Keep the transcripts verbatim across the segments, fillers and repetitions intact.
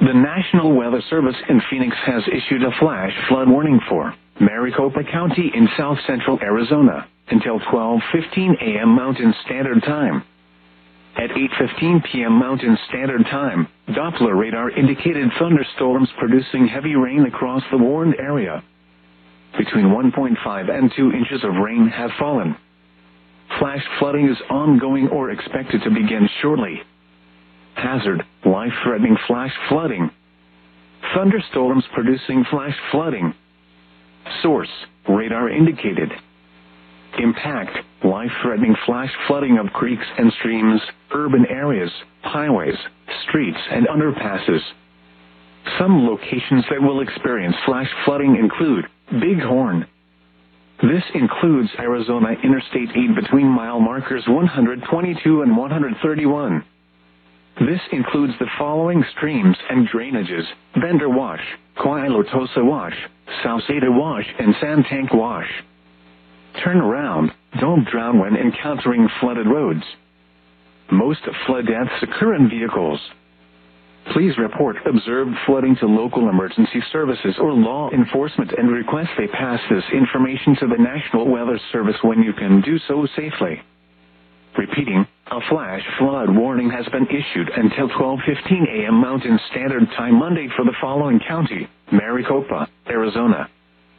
The National Weather Service in Phoenix has issued a flash flood warning for Maricopa County in south central Arizona until twelve fifteen a.m. Mountain Standard Time. At eight fifteen p.m. Mountain Standard Time, Doppler radar indicated thunderstorms producing heavy rain across the warned area. Between one point five and two inches of rain have fallen. Flash flooding is ongoing or expected to begin shortly. Hazard, life-threatening flash flooding. Thunderstorms producing flash flooding. Source, radar indicated. Impact, life-threatening flash flooding of creeks and streams, urban areas, highways, streets, and underpasses. Some locations that will experience flash flooding include Bighorn. This includes Arizona Interstate eight between mile markers one hundred twenty-two and one hundred thirty-one. This includes the following streams and drainages: Bender Wash, Coilotosa Wash, Sauceda Wash, and Santank Wash. Turn around. Don't drown when encountering flooded roads. Most flood deaths occur in vehicles. Please report observed flooding to local emergency services or law enforcement and request they pass this information to the National Weather Service when you can do so safely. Repeating, a flash flood warning has been issued until twelve fifteen a.m. Mountain Standard Time Monday for the following county: Maricopa, Arizona.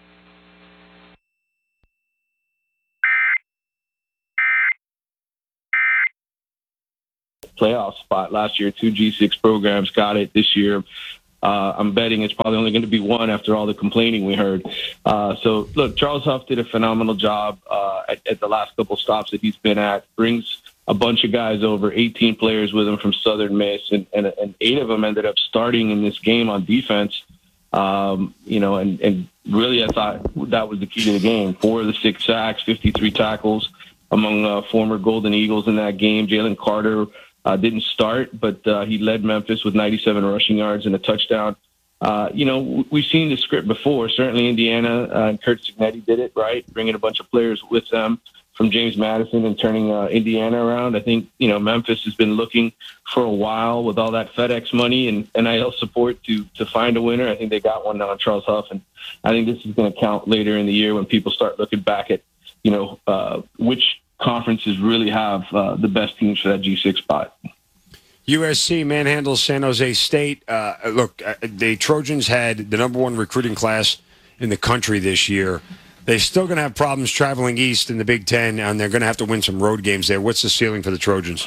Playoff spot last year. Two G six programs got it this year. Uh, I'm betting it's probably only going to be one after all the complaining we heard. Uh, so, look, Charles Huff did a phenomenal job uh, at, at the last couple stops that he's been at. Brings a bunch of guys over, eighteen players with him from Southern Miss, and, and, and eight of them ended up starting in this game on defense. Um, you know, and, and really I thought that was the key to the game. Four of the six sacks, fifty-three tackles among uh, former Golden Eagles in that game. Jalen Carter Uh, didn't start, but uh, he led Memphis with ninety-seven rushing yards and a touchdown. Uh, you know, we've seen the script before. Certainly Indiana uh, and Kurt Cignetti did it, right? Bringing a bunch of players with them from James Madison and turning uh, Indiana around. I think, you know, Memphis has been looking for a while with all that FedEx money and N I L support to to find a winner. I think they got one now on Charles Huff, and I think this is going to count later in the year when people start looking back at, you know, uh, which conferences really have uh, the best teams for that G six spot. U S C manhandles San Jose State. Uh, look, uh, the Trojans had the number one recruiting class in the country this year. They're still going to have problems traveling east in the Big Ten, and they're going to have to win some road games there. What's the ceiling for the Trojans?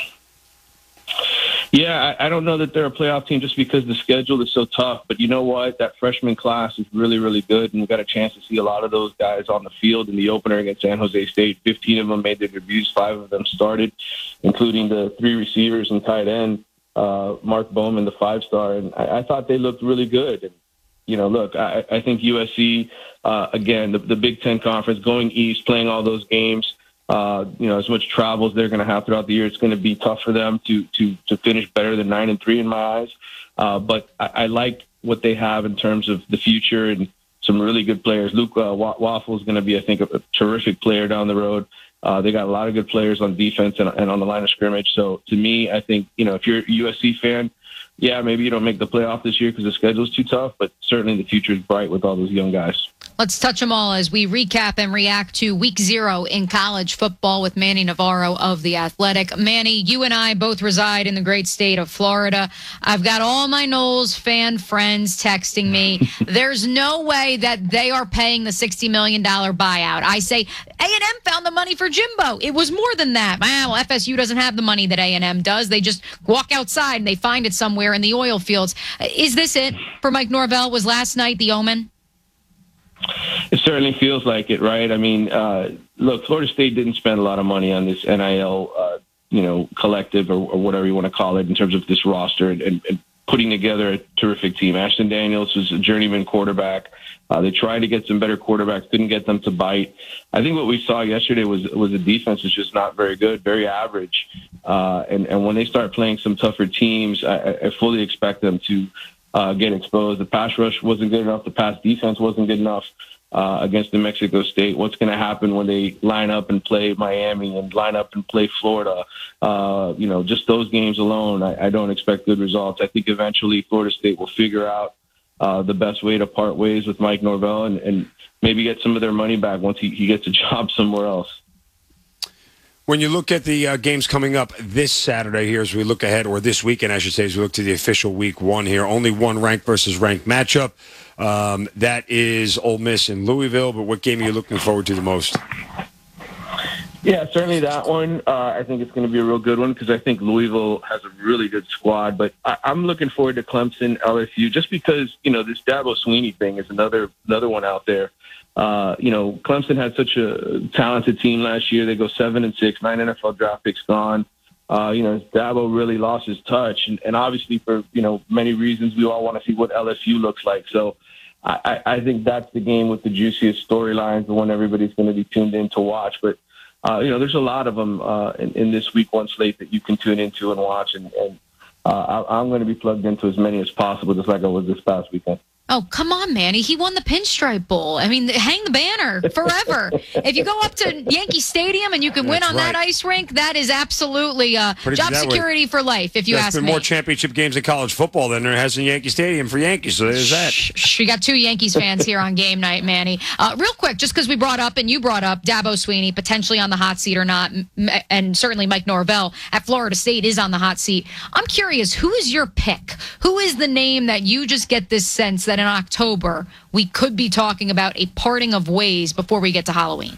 Yeah, I, I don't know that they're a playoff team just because the schedule is so tough. But you know what? That freshman class is really, really good, and we got a chance to see a lot of those guys on the field in the opener against San Jose State. Fifteen of them made their debuts. Five of them started, including the three receivers and tight end, uh, Mark Bowman, the five-star. And I, I thought they looked really good. And, you know, look, I, I think U S C, uh, again, the, the Big Ten Conference, going east, playing all those games, Uh, you know, as much travel as they're going to have throughout the year, it's going to be tough for them to to to finish better than nine and three in my eyes. Uh, but I, I like what they have in terms of the future and some really good players. Luke uh, Waffle is going to be, I think, a, a terrific player down the road. Uh, they got a lot of good players on defense and, and on the line of scrimmage. So to me, I think, you know, if you're a U S C fan, yeah, maybe you don't make the playoff this year because the schedule is too tough, but certainly the future is bright with all those young guys. Let's touch them all as we recap and react to week zero in college football with Manny Navarro of The Athletic. Manny, you and I both reside in the great state of Florida. I've got all my Noles fan friends texting me. There's no way that they are paying the sixty million dollars buyout. I say, A and M found the money for Jimbo. It was more than that. Well, F S U doesn't have the money that A and M does. They just walk outside and they find it somewhere in the oil fields. Is this it for Mike Norvell? Was last night the omen? It certainly feels like it, right? I mean, uh, look, Florida State didn't spend a lot of money on this N I L, uh, you know, collective or, or whatever you want to call it in terms of this roster and, and, and putting together a terrific team. Ashton Daniels was a journeyman quarterback. Uh, they tried to get some better quarterbacks, couldn't get them to bite. I think what we saw yesterday was was the defense is just not very good, very average. Uh, and, and when they start playing some tougher teams, I, I fully expect them to uh, get exposed. The pass rush wasn't good enough. The pass defense wasn't good enough. uh, against New Mexico State? What's going to happen when they line up and play Miami and line up and play Florida? Uh, you know, just those games alone, I, I don't expect good results. I think eventually Florida State will figure out uh, the best way to part ways with Mike Norvell and, and maybe get some of their money back once he, he gets a job somewhere else. When you look at the uh, games coming up this Saturday here as we look ahead, or this weekend, I should say, as we look to the official week one here, only one ranked versus ranked matchup. Um, that is Ole Miss and Louisville, but what game are you looking forward to the most? Yeah, certainly that one. Uh, I think it's going to be a real good one because I think Louisville has a really good squad. But I, I'm looking forward to Clemson, L S U, just because, you know, this Dabo Swinney thing is another another one out there. Uh, you know, Clemson had such a talented team last year. They go seven and six, nine N F L draft picks gone. Uh, you know, Dabo really lost his touch. And, and obviously for, you know, many reasons, we all want to see what L S U looks like. So I, I think that's the game with the juiciest storylines, the one everybody's going to be tuned in to watch. But, uh, you know, there's a lot of them uh, in, in this week one slate that you can tune into and watch. And, and uh, I, I'm going to be plugged into as many as possible, just like I was this past weekend. Oh, come on, Manny. He won the Pinstripe Bowl. I mean, hang the banner forever. If you go up to Yankee Stadium and you can win That's on right. that ice rink, that is absolutely uh, Put it job that way. security for life, if you There's ask been me. more championship games in college football than there has in Yankee Stadium for Yankees, so there's that. Shh, shh, we got two Yankees fans here on game night, Manny. Uh, real quick, just because we brought up, and you brought up, Dabo Swinney potentially on the hot seat or not, m- and certainly Mike Norvell at Florida State is on the hot seat. I'm curious, who is your pick? Who is the name that you just get this sense that in October we could be talking about a parting of ways before we get to Halloween?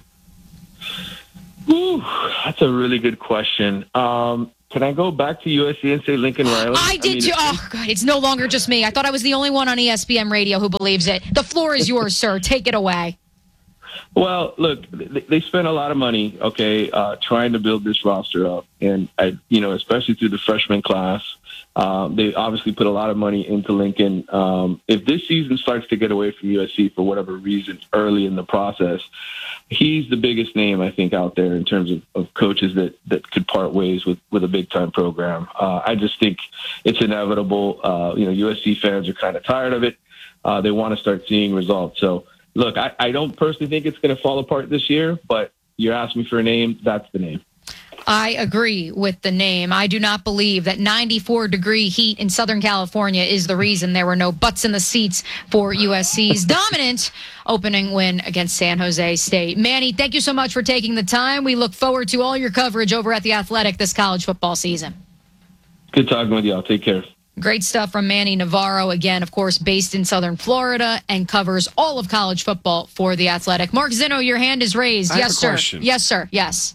Ooh, that's a really good question. Um, can I go back to U S C and say Lincoln Riley? I did I mean, too. Oh, God, it's no longer just me. I thought I was the only one on E S P N radio who believes it. The floor is yours, sir. Take it away. Well, look, they, they spent a lot of money, okay, uh, trying to build this roster up. And, I, you know, especially through the freshman class, um, they obviously put a lot of money into Lincoln. Um, if this season starts to get away from U S C for whatever reason early in the process, he's the biggest name, I think, out there in terms of, of coaches that, that could part ways with, with a big-time program. Uh, I just think it's inevitable. Uh, you know, U S C fans are kind of tired of it. Uh, they want to start seeing results. So, look, I, I don't personally think it's going to fall apart this year, but you're asking me for a name, that's the name. I agree with the name. I do not believe that ninety-four degree heat in Southern California is the reason there were no butts in the seats for U S C's dominant opening win against San Jose State. Manny, thank you so much for taking the time. We look forward to all your coverage over at The Athletic this college football season. Good talking with y'all. Take care. Great stuff from Manny Navarro, again, of course, based in Southern Florida and covers all of college football for The Athletic. Mark Zinno, your hand is raised. I yes, have a sir. question. Yes, sir. Yes.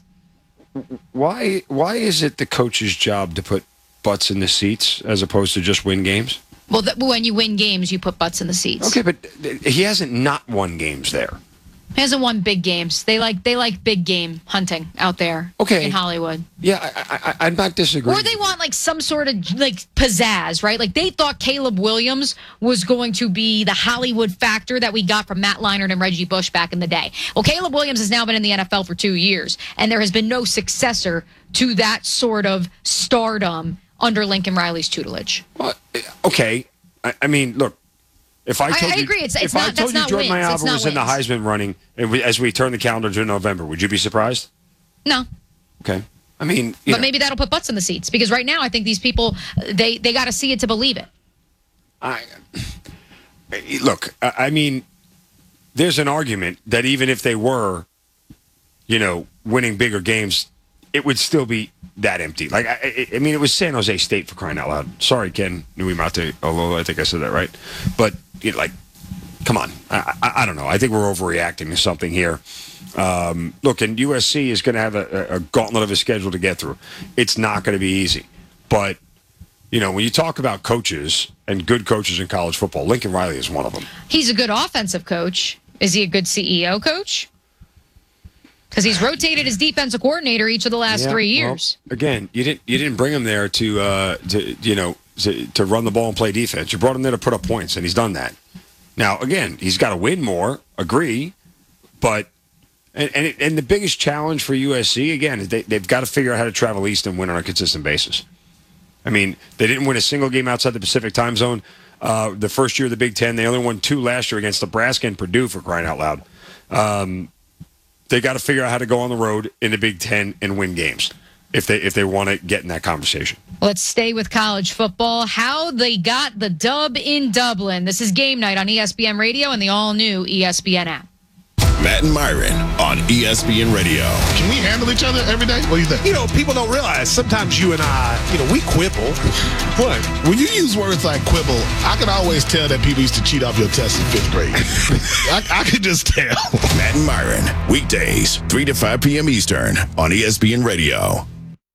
Why why is it the coach's job to put butts in the seats as opposed to just win games? Well, th- when you win games, you put butts in the seats. Okay, but th- he hasn't not won games there. He hasn't won big games. They like they like big game hunting out there Okay. in Hollywood. Yeah, I, I, I'm not disagreeing. Or they want like some sort of like pizzazz, right? Like they thought Caleb Williams was going to be the Hollywood factor that we got from Matt Leinart and Reggie Bush back in the day. Well, Caleb Williams has now been in the N F L for two years, and there has been no successor to that sort of stardom under Lincoln Riley's tutelage. Well, okay, I, I mean, look. If I told I you, agree. It's- it's if I not- told that's you not Jordan wins. It's Mailata not was in the wins. Heisman running and we, as we turn the calendar to November, would you be surprised? No. Okay. I mean, you But know, maybe that'll put butts in the seats because right now I think these people, they, they got to see it to believe it. I look. I I mean, there's an argument that even if they were, you know, winning bigger games, it would still be that empty. Like, I, I I mean, it was San Jose State for crying out loud. Sorry, Ken Nuimate, although I think I said that right. But you know, like, come on. I, I, I don't know. I think we're overreacting to something here. Um, look, and U S C is going to have a, a gauntlet of a schedule to get through. It's not going to be easy. But, you know, when you talk about coaches and good coaches in college football, Lincoln Riley is one of them. He's a good offensive coach. Is he a good C E O coach? Because he's rotated his defensive coordinator each of the last Yeah, three well, years. again, you didn't you didn't bring him there to uh, to you know to, to run the ball and play defense. You brought him there to put up points, and he's done that. Now, again, he's got to win more. Agree, but and and, it, and the biggest challenge for U S C again is they they've got to figure out how to travel east and win on a consistent basis. I mean, they didn't win a single game outside the Pacific time zone Uh, the first year of the Big Ten, they only won two last year against Nebraska and Purdue, for crying out loud. Um, they got to figure out how to go on the road in the Big Ten and win games if they if they want to get in that conversation. Let's stay with college football. How they got the dub in Dublin. This is Game Night on E S P N Radio and the all-new E S P N app. Matt and Myron on E S P N Radio. Can we handle each other every day? What do you think? You know, people don't realize sometimes you and I, you know, we quibble. What? When you use words like quibble, I can always tell that people used to cheat off your tests in fifth grade. I, I can just tell. Matt and Myron, weekdays, three to five p.m. Eastern on E S P N Radio.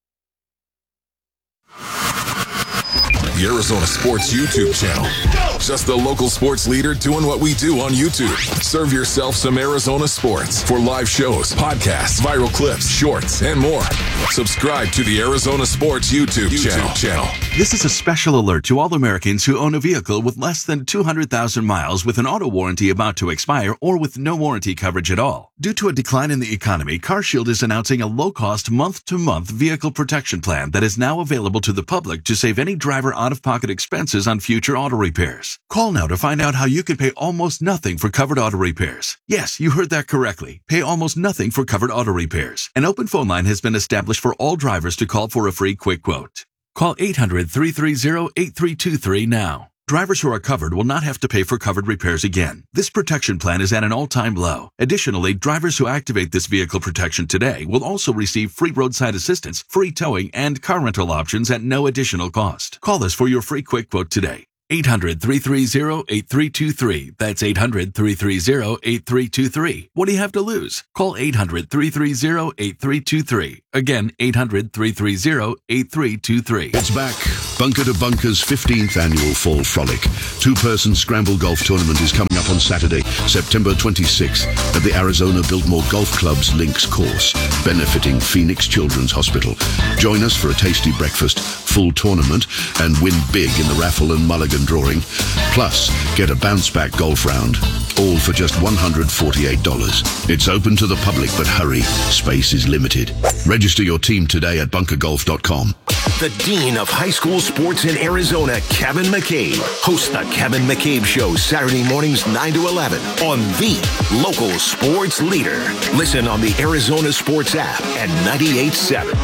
The Arizona Sports YouTube channel. Just the local sports leader doing what we do on YouTube. Serve yourself some Arizona sports for live shows, podcasts, viral clips, shorts, and more. Subscribe to the Arizona Sports YouTube, YouTube channel. channel. This is a special alert to all Americans who own a vehicle with less than two hundred thousand miles with an auto warranty about to expire or with no warranty coverage at all. Due to a decline in the economy, CarShield is announcing a low-cost month-to-month vehicle protection plan that is now available to the public to save any driver out-of-pocket expenses on future auto repairs. Call now to find out how you can pay almost nothing for covered auto repairs. Yes, you heard that correctly. Pay almost nothing for covered auto repairs. An open phone line has been established for all drivers to call for a free quick quote. Call eight hundred, three three zero, eight three two three now. Drivers who are covered will not have to pay for covered repairs again. This protection plan is at an all-time low. Additionally, drivers who activate this vehicle protection today will also receive free roadside assistance, free towing, and car rental options at no additional cost. Call us for your free quick quote today. eight hundred, three three zero, eight three two three. That's eight hundred, three three zero, eight three two three. What do you have to lose? Call eight hundred, three three zero, eight three two three. Again, eight hundred, three three zero, eight three two three. It's back. Bunker to Bunker's fifteenth annual Fall Frolic. Two-person scramble golf tournament is coming up on Saturday, September twenty-sixth at the Arizona Biltmore Golf Club's Links course, benefiting Phoenix Children's Hospital. Join us for a tasty breakfast, full tournament, and win big in the raffle and mulligan drawing. Plus, get a bounce-back golf round, all for just one hundred forty-eight dollars. It's open to the public, but hurry, space is limited. Register your team today at bunker golf dot com. The Dean of High School Sports in Arizona, Kevin McCabe, hosts the Kevin McCabe Show Saturday mornings nine to eleven on the local sports leader. Listen on the Arizona Sports app at ninety-eight point seven.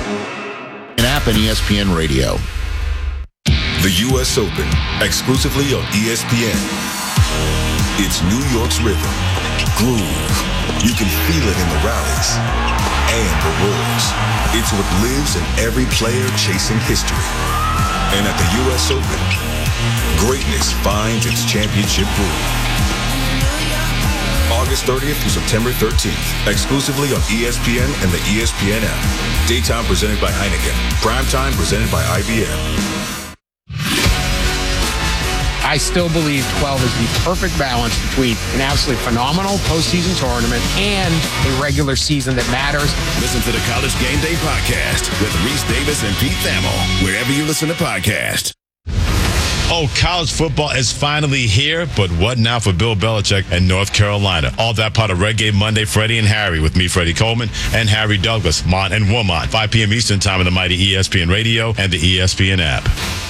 An app and E S P N Radio. The U S Open, exclusively on E S P N. It's New York's rhythm, groove. You can feel it in the rallies and the roars. It's what lives in every player chasing history. And at the U S Open, greatness finds its championship groove. August thirtieth through September thirteenth, exclusively on E S P N and the E S P N app. Daytime presented by Heineken. Primetime presented by I B M. I still believe twelve is the perfect balance between an absolutely phenomenal postseason tournament and a regular season that matters. Listen to the College Game Day podcast with Reese Davis and Pete Thamel, wherever you listen to podcasts. Oh, college football is finally here, but what now for Bill Belichick and North Carolina? All that part of Red Game Monday, Freddie and Harry, with me, Freddie Coleman, and Harry Douglas, Mont and Wilmot, five p.m. Eastern time on the mighty E S P N Radio and the E S P N app.